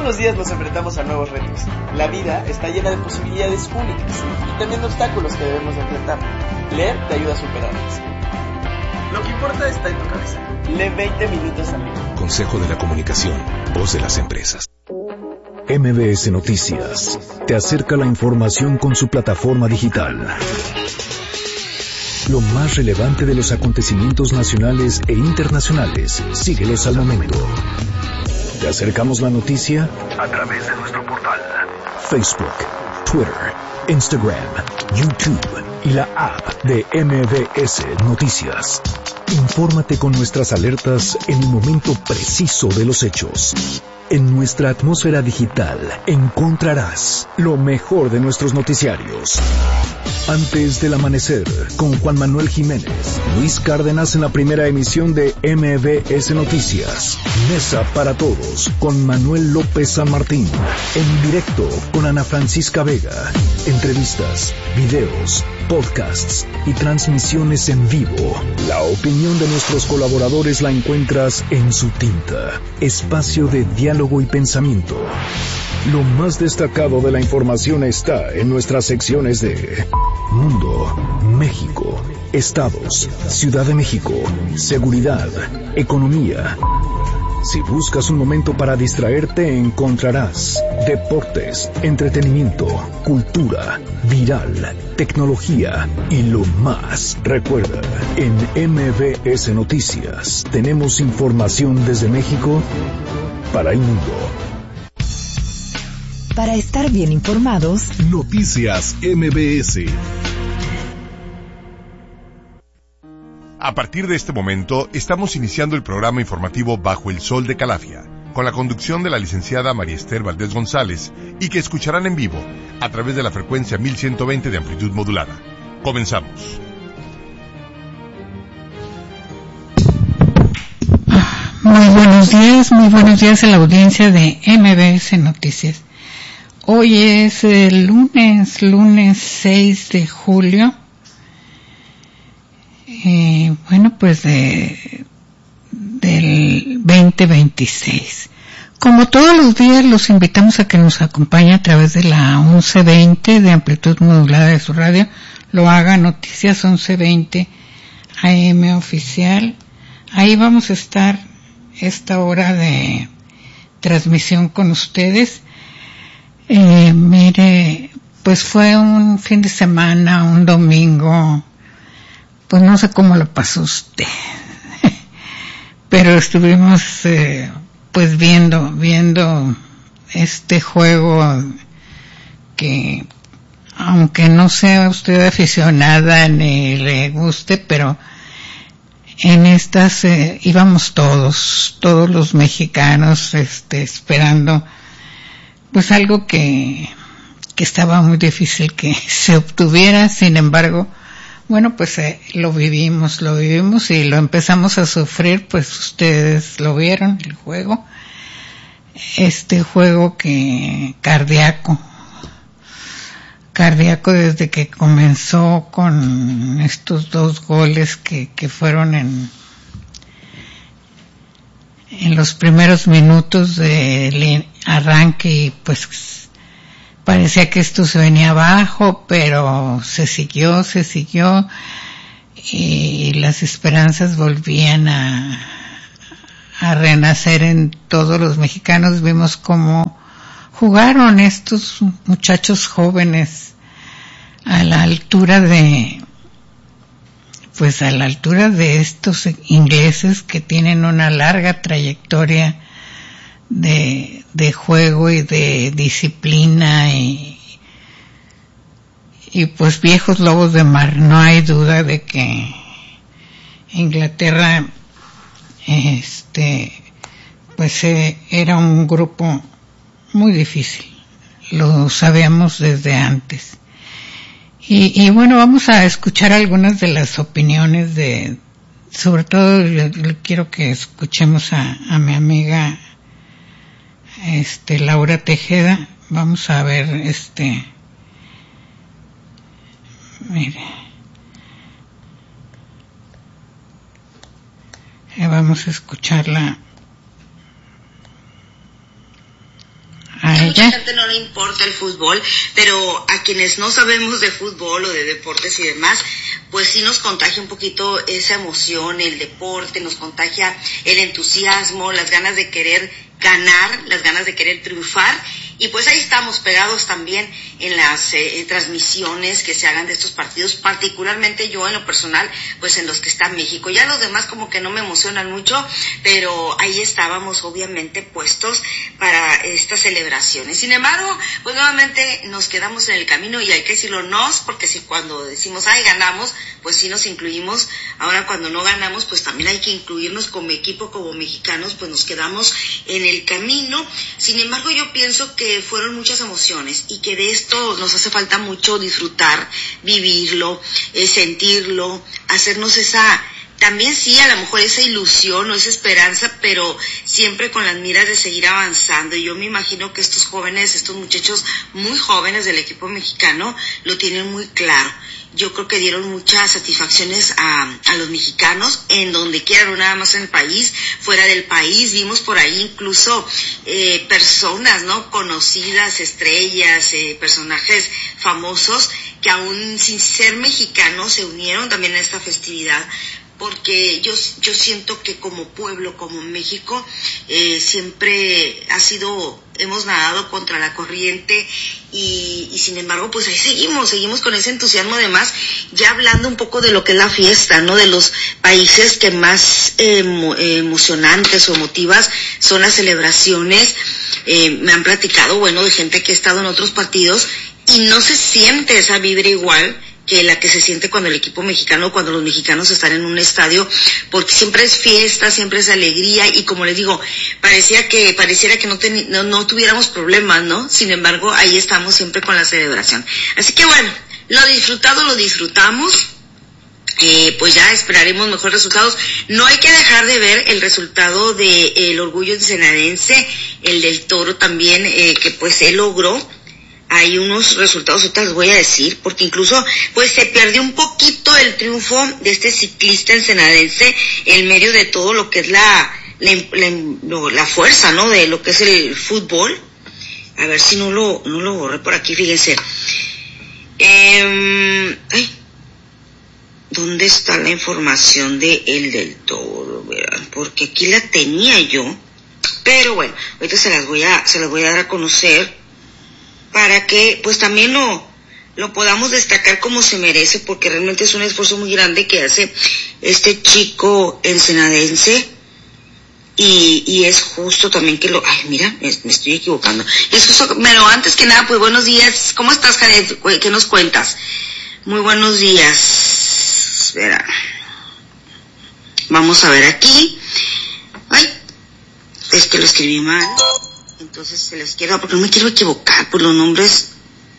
los días nos enfrentamos a nuevos retos. La vida está llena de posibilidades únicas y también de obstáculos que debemos de enfrentar. Leer te ayuda a superarlas. Lo que importa está en tu cabeza. Lee 20 minutos al día. Consejo de la Comunicación, voz de las empresas. MBS Noticias te acerca la información con su plataforma digital. Lo más relevante de los acontecimientos nacionales e internacionales. Síguelos al momento. Te acercamos la noticia a través de nuestro portal, Facebook, Twitter, Instagram, YouTube y la app de MBS Noticias. Infórmate con nuestras alertas en el momento preciso de los hechos. En nuestra atmósfera digital encontrarás lo mejor de nuestros noticiarios. Antes del amanecer, con Juan Manuel Jiménez, Luis Cárdenas en la primera emisión de MBS Noticias. Mesa para Todos, con Manuel López San Martín. En directo, con Ana Francisca Vega. Entrevistas, videos, podcasts y transmisiones en vivo. La opinión de nuestros colaboradores la encuentras en Su Tinta, espacio de diálogo y pensamiento. Lo más destacado de la información está en nuestras secciones de Mundo, México, Estados, Ciudad de México, Seguridad, Economía. Si buscas un momento para distraerte, encontrarás deportes, entretenimiento, cultura, viral, tecnología y lo más. Recuerda, en MBS Noticias tenemos información desde México para el mundo. Para estar bien informados, Noticias MBS. A partir de este momento, estamos iniciando el programa informativo Bajo el Sol de Calafia, con la conducción de la licenciada María Esther Valdés González, y que escucharán en vivo a través de la frecuencia 1120 de amplitud modulada. Comenzamos. Muy buenos días a la audiencia de MBS Noticias. Hoy es el lunes 6 de julio. Del 2026. Como todos los días, los invitamos a que nos acompañe a través de la 1120 de amplitud modulada de su radio. Lo haga Noticias 1120 AM oficial. Ahí vamos a estar esta hora de transmisión con ustedes. Pues fue un fin de semana, un domingo, pues no sé cómo lo pasó usted, pero estuvimos pues viendo este juego que, aunque no sea usted aficionada ni le guste, pero en estas íbamos todos los mexicanos esperando pues algo que estaba muy difícil que se obtuviera. Sin embargo, pues lo vivimos y lo empezamos a sufrir. Pues ustedes lo vieron, el juego, este juego que cardíaco desde que comenzó con estos 2 goles que fueron en los primeros minutos del arranque, y pues parecía que esto se venía abajo, pero se siguió y las esperanzas volvían a renacer en todos los mexicanos. Vimos cómo jugaron estos muchachos jóvenes a la altura de estos ingleses que tienen una larga trayectoria de juego y de disciplina y pues viejos lobos de mar. No hay duda de que Inglaterra pues era un grupo muy difícil, lo sabíamos desde antes. Y vamos a escuchar algunas de las opiniones sobre todo quiero que escuchemos a mi amiga Laura Tejeda. Vamos a ver mire, vamos a escucharla. mucha gente no le importa el fútbol, pero a quienes no sabemos de fútbol o de deportes y demás, pues sí nos contagia un poquito esa emoción, el deporte, nos contagia el entusiasmo, las ganas de querer ganar, las ganas de querer triunfar, y pues ahí estamos pegados también en las transmisiones que se hagan de estos partidos, particularmente yo en lo personal, pues en los que está México. Ya los demás como que no me emocionan mucho, pero ahí estábamos obviamente puestos para estas celebraciones. Sin embargo, pues nuevamente nos quedamos en el camino, y hay que decirlo porque si cuando decimos, ay, ganamos, pues sí nos incluimos. Ahora cuando no ganamos, pues también hay que incluirnos como equipo, como mexicanos, pues nos quedamos en el camino. Sin embargo, yo pienso que fueron muchas emociones, y que de esto nos hace falta mucho disfrutar, vivirlo, sentirlo, hacernos esa, también sí, a lo mejor esa ilusión o esa esperanza, pero siempre con las miras de seguir avanzando. Y yo me imagino que estos jóvenes, estos muchachos muy jóvenes del equipo mexicano lo tienen muy claro. Yo creo que dieron muchas satisfacciones a los mexicanos en donde quieran, no nada más en el país, fuera del país. Vimos por ahí incluso personas, ¿no?, conocidas, estrellas, personajes famosos que aún sin ser mexicanos se unieron también a esta festividad, porque yo siento que como pueblo, como México, siempre hemos nadado contra la corriente, y sin embargo, pues ahí seguimos con ese entusiasmo. Además, ya hablando un poco de lo que es la fiesta, ¿no?, de los países que más emocionantes o emotivas son las celebraciones. Me han platicado, de gente que ha estado en otros partidos, y no se siente esa vibra igual que la que se siente cuando el equipo mexicano, cuando los mexicanos están en un estadio, porque siempre es fiesta, siempre es alegría, y como les digo, pareciera que no tuviéramos problemas, ¿no? Sin embargo, ahí estamos siempre con la celebración. Así que lo disfrutamos, pues ya esperaremos mejores resultados. No hay que dejar de ver el resultado del Orgullo Ensenadense, el del Toro también, que pues él logró. Hay unos resultados, ahorita les voy a decir, porque incluso pues se perdió un poquito el triunfo de este ciclista ensenadense en medio de todo lo que es la fuerza, ¿no?, de lo que es el fútbol. A ver si no lo borré por aquí, fíjense. ¿Dónde está la información de el del Toro? Verán, porque aquí la tenía yo, pero ahorita se las voy a dar a conocer, para que pues también lo podamos destacar como se merece, porque realmente es un esfuerzo muy grande que hace este chico ensenadense, y es justo también que me estoy equivocando. Es justo, pero antes que nada, pues buenos días. ¿Cómo estás, Janet? ¿Qué nos cuentas? Muy buenos días. Espera. Vamos a ver aquí. Es que lo escribí mal. Entonces se les quiero, porque no me quiero equivocar por los nombres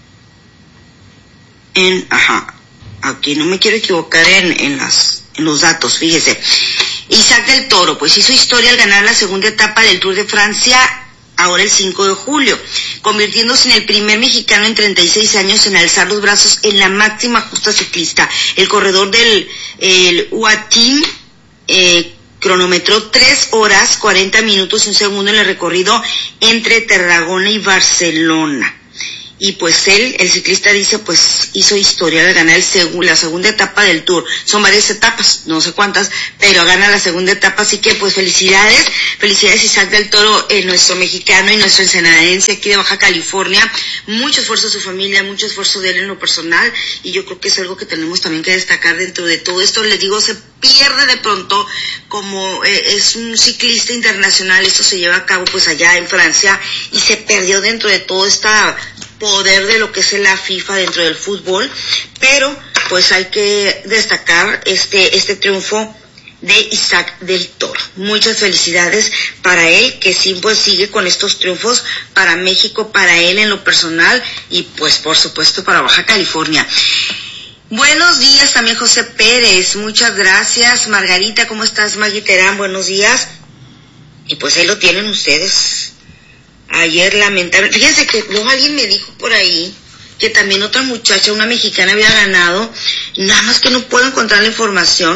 aquí no me quiero equivocar en los datos. Fíjese, Isaac del Toro pues hizo historia al ganar la segunda etapa del Tour de Francia ahora el 5 de julio, convirtiéndose en el primer mexicano en 36 años en alzar los brazos en la máxima justa ciclista. El corredor del UAE cronometró 3 horas 40 minutos y 1 segundo en el recorrido entre Tarragona y Barcelona. Y pues el ciclista dice, pues hizo historia al ganar la segunda etapa del Tour. Son varias etapas, no sé cuántas, pero gana la segunda etapa, así que pues felicidades Isaac del Toro, nuestro mexicano y nuestro ensenadense aquí de Baja California. Mucho esfuerzo de su familia, mucho esfuerzo de él en lo personal, y yo creo que es algo que tenemos también que destacar dentro de todo esto. Les digo, se pierde de pronto, como es un ciclista internacional, esto se lleva a cabo pues allá en Francia, y se perdió dentro de todo esta poder de lo que es la FIFA dentro del fútbol, pero pues hay que destacar este triunfo de Isaac del Toro. Muchas felicidades para él, que sí pues sigue con estos triunfos para México, para él en lo personal, y pues por supuesto para Baja California. Buenos días también José Pérez, muchas gracias. Margarita, ¿cómo estás? Magui Terán, buenos días. Y pues ahí lo tienen ustedes. Ayer lamentable, fíjense que luego alguien me dijo por ahí que también otra muchacha, una mexicana, había ganado, nada más que no puedo encontrar la información,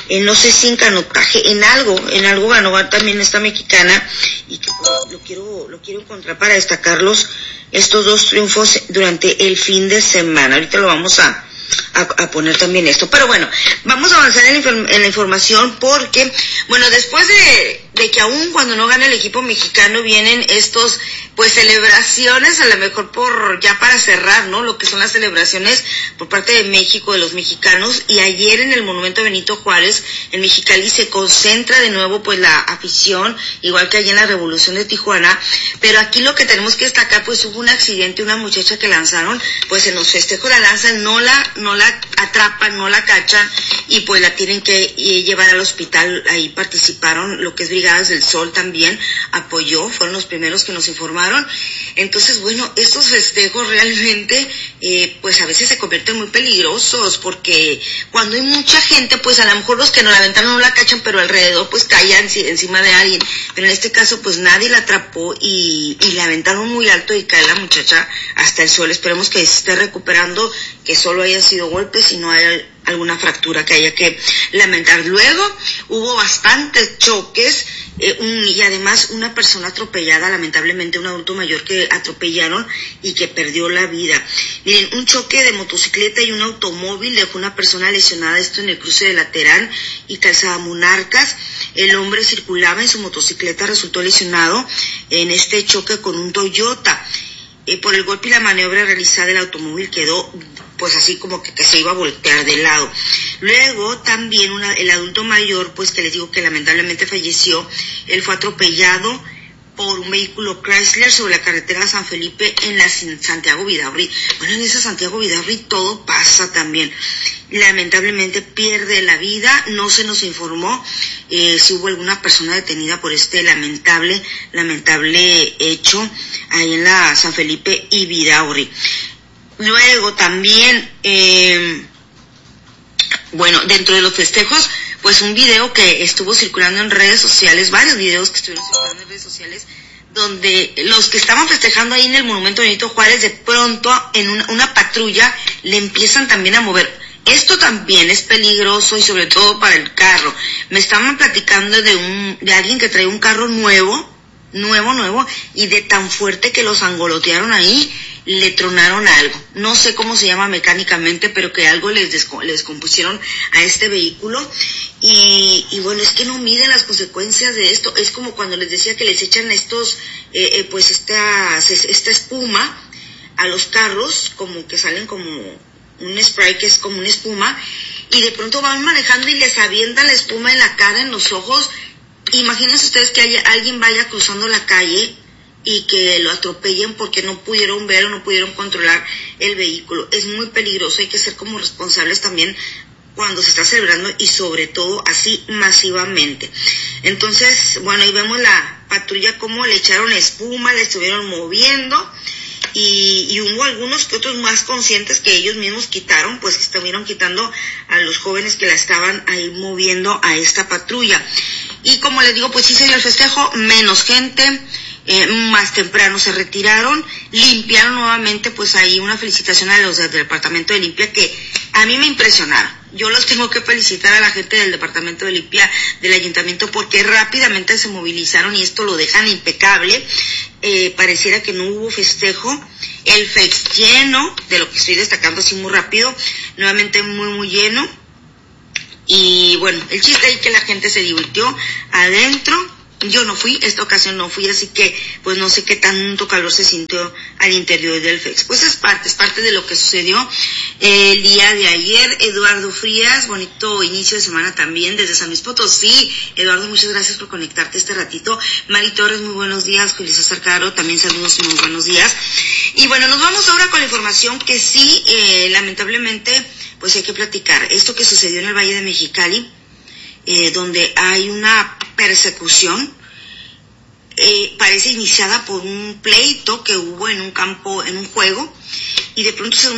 no sé si en canotaje, en algo ganó también esta mexicana, y que pues, lo quiero encontrar para destacarlos, estos dos triunfos durante el fin de semana. Ahorita lo vamos a poner también esto. Pero bueno, vamos a avanzar en la información porque, bueno, después de que aún cuando no gana el equipo mexicano vienen estos, pues, celebraciones, a lo mejor ya para cerrar, ¿no? Lo que son las celebraciones por parte de México, de los mexicanos, y ayer en el Monumento Benito Juárez, en Mexicali, se concentra de nuevo, pues, la afición, igual que allí en la Revolución de Tijuana, pero aquí lo que tenemos que destacar, pues, hubo un accidente, una muchacha que lanzaron, pues, en los festejos la lanzan, no la atrapan, no la cachan, y pues la tienen que llevar al hospital. Ahí participaron lo que es Brigadas del Sol también, apoyó, fueron los primeros que nos informaron. Entonces, bueno, estos festejos realmente, pues a veces se convierten muy peligrosos, porque cuando hay mucha gente, pues a lo mejor los que no la aventaron no la cachan, pero alrededor pues caían encima de alguien. Pero en este caso, pues nadie la atrapó y la aventaron muy alto y cae la muchacha hasta el suelo. Esperemos que se esté recuperando, que solo hayan sido golpes y no haya alguna fractura que haya que lamentar. Luego hubo bastantes choques, y además una persona atropellada, lamentablemente un adulto mayor que atropellaron y que perdió la vida. Miren, un choque de motocicleta y un automóvil dejó una persona lesionada, esto en el cruce de Laterán y Calzada Monarcas. El hombre circulaba en su motocicleta, resultó lesionado en este choque con un Toyota. Por el golpe y la maniobra realizada, el automóvil quedó pues así como que se iba a voltear de lado. Luego también el adulto mayor, pues que les digo que lamentablemente falleció, él fue atropellado por un vehículo Chrysler sobre la carretera San Felipe en la Santiago Vidaurri. Bueno, en esa Santiago Vidaurri todo pasa también. Lamentablemente pierde la vida, no se nos informó si hubo alguna persona detenida por este lamentable hecho ahí en la San Felipe y Vidaurri. Luego también, bueno, dentro de los festejos, pues un video que estuvo circulando en redes sociales, varios videos que estuvieron circulando en redes sociales, donde los que estaban festejando ahí en el Monumento Benito Juárez, de pronto en una patrulla le empiezan también a mover. Esto también es peligroso y sobre todo para el carro. Me estaban platicando de alguien que traía un carro nuevo, y de tan fuerte que los angolotearon ahí, le tronaron algo. No sé cómo se llama mecánicamente, pero que algo les descompusieron a este vehículo. Y bueno, es que no miden las consecuencias de esto. Es como cuando les decía que les echan pues esta espuma a los carros, como que salen como un spray que es como una espuma, y de pronto van manejando y les avientan la espuma en la cara, en los ojos. Imagínense ustedes que alguien vaya cruzando la calle y que lo atropellen porque no pudieron ver o no pudieron controlar el vehículo. Es muy peligroso, hay que ser como responsables también cuando se está celebrando y sobre todo así masivamente. Entonces, bueno, ahí vemos la patrulla como le echaron espuma, le estuvieron moviendo, y hubo algunos que otros más conscientes que ellos mismos quitaron, pues estuvieron quitando a los jóvenes que la estaban ahí moviendo a esta patrulla. Y como les digo, pues sí se dio el festejo, menos gente, más temprano se retiraron, limpiaron nuevamente, pues ahí una felicitación a los del departamento de limpia que a mí me impresionaron. Yo los tengo que felicitar a la gente del departamento de limpia del ayuntamiento porque rápidamente se movilizaron y esto lo dejan impecable. Pareciera que no hubo festejo. El FEX lleno, de lo que estoy destacando así muy rápido, nuevamente muy lleno. Y bueno, el chiste ahí que la gente se divirtió adentro. Yo no fui, esta ocasión no fui, así que pues no sé qué tanto calor se sintió al interior del FEX. Pues es parte de lo que sucedió el día de ayer. Eduardo Frías, bonito inicio de semana también desde San Luis Potosí. Eduardo, muchas gracias por conectarte este ratito. Mari Torres, muy buenos días. Julio César Caro, también saludos y muy buenos días. Y bueno, nos vamos ahora con la información que sí, lamentablemente, pues hay que platicar. Esto que sucedió en el Valle de Mexicali, donde hay una persecución, parece iniciada por un pleito que hubo en un campo, en un juego, y de pronto se